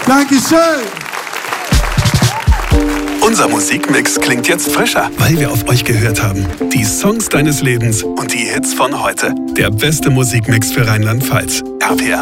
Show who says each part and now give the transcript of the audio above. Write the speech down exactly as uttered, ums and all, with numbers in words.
Speaker 1: Dankeschön.
Speaker 2: Unser Musikmix klingt jetzt frischer, weil wir auf euch gehört haben. Die Songs deines Lebens und die Hits von heute. Der beste Musikmix für Rheinland-Pfalz. R P R.